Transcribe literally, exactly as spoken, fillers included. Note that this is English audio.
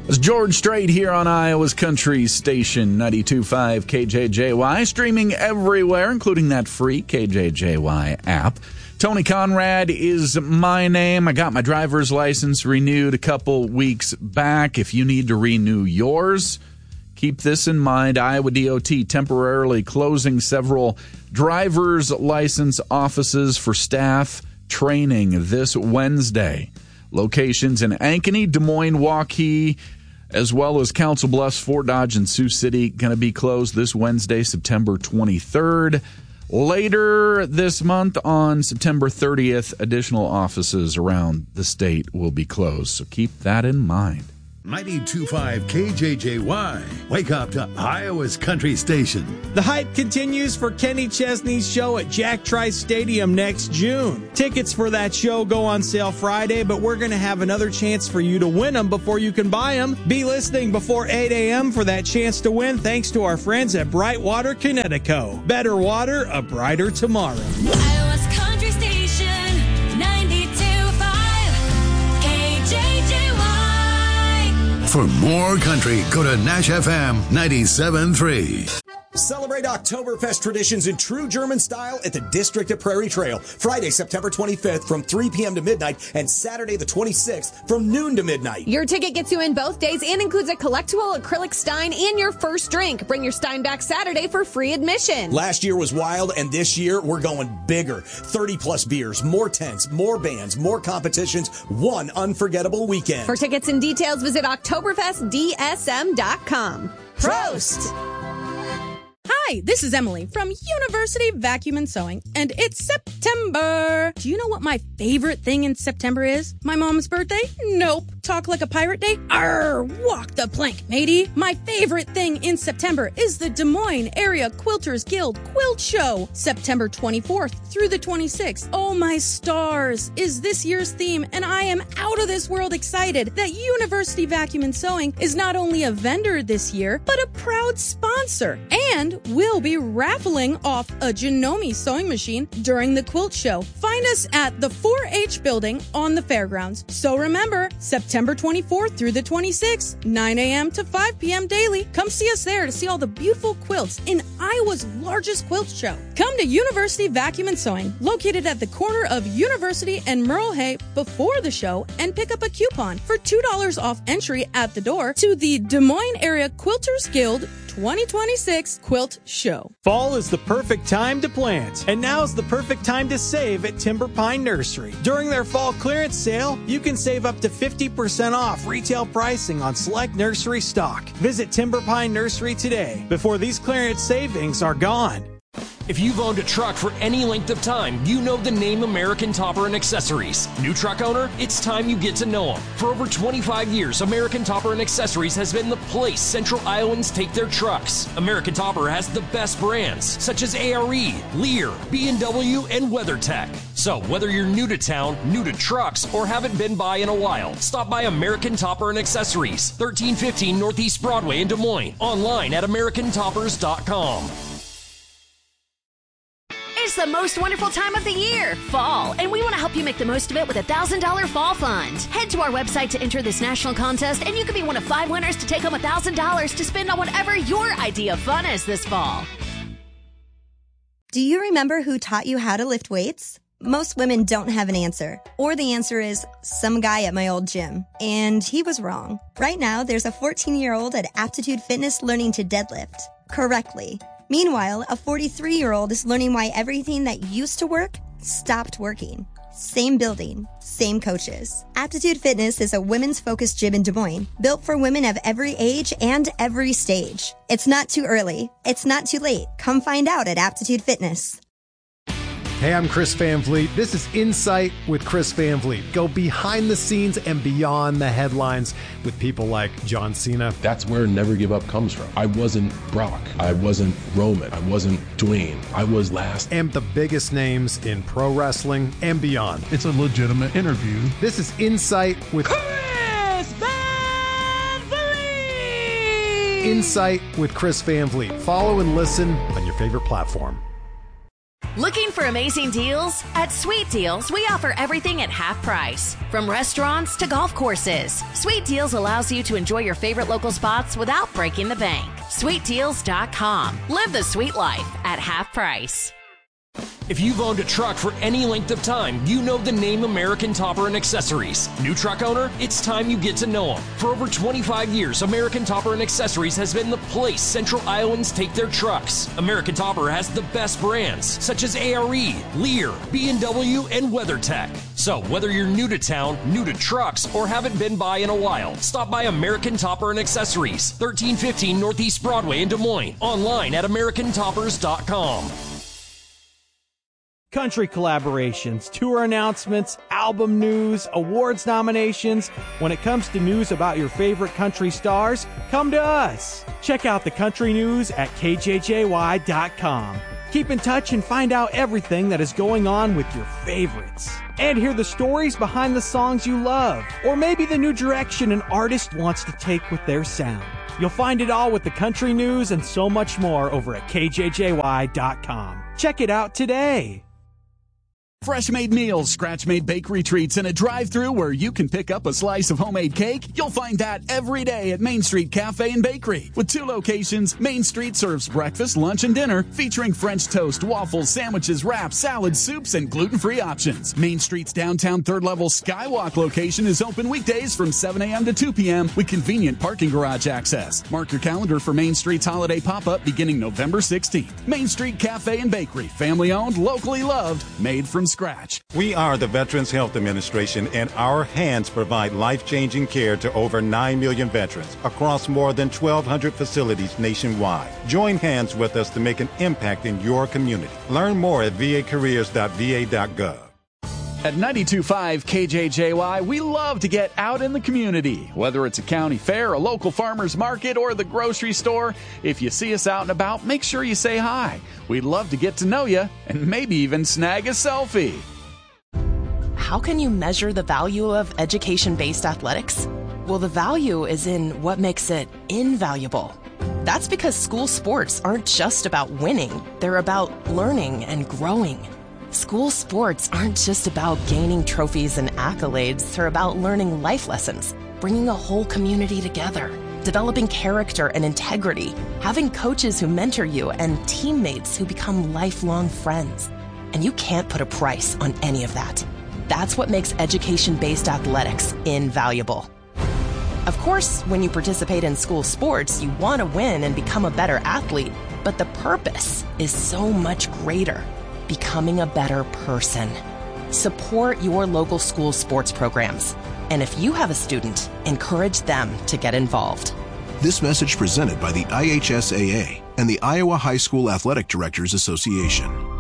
It's George Strait here on Iowa's Country Station, ninety-two point five K J J Y, streaming everywhere, including that free K J J Y app. Tony Conrad is my name. I got my driver's license renewed a couple weeks back. If you need to renew yours, keep this in mind. Iowa D O T temporarily closing several driver's license offices for staff training this Wednesday. Locations in Ankeny, Des Moines, Waukee, as well as Council Bluffs, Fort Dodge, and Sioux City, going to be closed this Wednesday, September twenty-third. Later this month, on September thirtieth, additional offices around the state will be closed, so keep that in mind. ninety-two point five K J J Y. Wake up to Iowa's Country Station. The hype continues for Kenny Chesney's show at Jack Trice Stadium next June. Tickets for that show go on sale Friday, but we're going to have another chance for you to win them before you can buy them. Be listening before eight a.m. for that chance to win, thanks to our friends at Brightwater Connecticut. Better water, a brighter tomorrow. Iowa's Country Station, ninety-two point five K J J Y. For more country, go to Nash F M ninety-seven point three. Celebrate Oktoberfest traditions in true German style at the District at Prairie Trail. Friday, September twenty-fifth from three p.m. to midnight and Saturday the twenty-sixth from noon to midnight. Your ticket gets you in both days and includes a collectible acrylic Stein and your first drink. Bring your Stein back Saturday for free admission. Last year was wild, and this year we're going bigger. thirty plus beers, more tents, more bands, more competitions, one unforgettable weekend. For tickets and details, visit Oktoberfest D S M dot com. Prost! Hi, this is Emily from University Vacuum and Sewing, and it's September. Do you know what my favorite thing in September is? My mom's birthday? Nope. Talk like a pirate day? Arr, walk the plank, matey. My favorite thing in September is the Des Moines Area Quilters Guild Quilt Show, September twenty-fourth through the twenty-sixth. Oh my stars is this year's theme, and I am out of this world excited that University Vacuum and Sewing is not only a vendor this year, but a proud sponsor, and we'll be raffling off a Janome sewing machine during the quilt show. Find us at the four H building on the fairgrounds. So remember, September twenty-fourth through the twenty-sixth, nine a.m. to five p.m. daily. Come see us there to see all the beautiful quilts in Iowa's largest quilt show. Come to University Vacuum and Sewing, located at the corner of University and Merle Hay before the show, and pick up a coupon for two dollars off entry at the door to the Des Moines Area Quilters Guild twenty twenty-six Quilt Show. Fall is the perfect time to plant, and now's the perfect time to save at Timber Pine Nursery. During their fall clearance sale, you can save up to fifty percent off retail pricing on select nursery stock. Visit Timber Pine Nursery today before these clearance savings are gone. If you've owned a truck for any length of time, you know the name American Topper and Accessories. New truck owner? It's time you get to know them. For over twenty-five years, American Topper and Accessories has been the place Central Iowans take their trucks. American Topper has the best brands, such as A R E, Lear, B and W, and WeatherTech. So whether you're new to town, new to trucks, or haven't been by in a while, stop by American Topper and Accessories, thirteen fifteen Northeast Broadway in Des Moines. Online at american toppers dot com. It's the most wonderful time of the year, fall, and we want to help you make the most of it with a one thousand dollars Fall Fund. Head to our website to enter this national contest, and you could be one of five winners to take home one thousand dollars to spend on whatever your idea of fun is this fall. Do you remember who taught you how to lift weights? Most women don't have an answer, or the answer is some guy at my old gym, and he was wrong. Right now, there's a fourteen-year-old at Aptitude Fitness learning to deadlift correctly. Meanwhile, a forty-three-year-old is learning why everything that used to work stopped working. Same building, same coaches. Aptitude Fitness is a women's focused gym in Des Moines, built for women of every age and every stage. It's not too early. It's not too late. Come find out at Aptitude Fitness. Hey, I'm Chris Van Vliet. This is Insight with Chris Van Vliet. Go behind the scenes and beyond the headlines with people like John Cena. That's where Never Give Up comes from. I wasn't Brock. I wasn't Roman. I wasn't Dwayne. I was last. And the biggest names in pro wrestling and beyond. It's a legitimate interview. This is Insight with Chris Van Vliet. Insight with Chris Van Vliet. Follow and listen on your favorite platform. Looking for amazing deals? At Sweet Deals, we offer everything at half price. From restaurants to golf courses, Sweet Deals allows you to enjoy your favorite local spots without breaking the bank. sweet deals dot com. Live the sweet life at half price. If you've owned a truck for any length of time, you know the name American Topper and Accessories. New truck owner? It's time you get to know them. For over twenty-five years, American Topper and Accessories has been the place Central Iowans take their trucks. American Topper has the best brands, such as A R E, Lear, B and W, and WeatherTech. So whether you're new to town, new to trucks, or haven't been by in a while, stop by American Topper and Accessories, thirteen fifteen Northeast Broadway in Des Moines. Online at american toppers dot com. Country collaborations, tour announcements, album news, awards nominations. When it comes to news about your favorite country stars, come to us. Check out the country news at k j j y dot com. Keep in touch and find out everything that is going on with your favorites. And hear the stories behind the songs you love, or maybe the new direction an artist wants to take with their sound. You'll find it all with the country news and so much more over at k j j y dot com. Check it out today. Fresh-made meals, scratch-made bakery treats, and a drive-thru where you can pick up a slice of homemade cake? You'll find that every day at Main Street Cafe and Bakery. With two locations, Main Street serves breakfast, lunch, and dinner, featuring French toast, waffles, sandwiches, wraps, salads, soups, and gluten-free options. Main Street's downtown third-level Skywalk location is open weekdays from seven a.m. to two p.m. with convenient parking garage access. Mark your calendar for Main Street's holiday pop-up beginning November sixteenth. Main Street Cafe and Bakery, family-owned, locally loved, made from scratch. We are the Veterans Health Administration, and our hands provide life-changing care to over nine million veterans across more than twelve hundred facilities nationwide. Join hands with us to make an impact in your community. Learn more at v a careers dot v a dot gov. At ninety-two point five K J J Y, we love to get out in the community. Whether it's a county fair, a local farmer's market, or the grocery store, if you see us out and about, make sure you say hi. We'd love to get to know you and maybe even snag a selfie. How can you measure the value of education-based athletics? Well, the value is in what makes it invaluable. That's because school sports aren't just about winning. They're about learning and growing. School sports aren't just about gaining trophies and accolades. They're about learning life lessons, bringing a whole community together, developing character and integrity, having coaches who mentor you, and teammates who become lifelong friends. And you can't put a price on any of that. That's what makes education-based athletics invaluable. Of course, when you participate in school sports, you want to win and become a better athlete, but the purpose is so much greater. Becoming a better person. Support your local school sports programs. And if you have a student, encourage them to get involved. This message presented by the I H S A A and the Iowa High School Athletic Directors Association.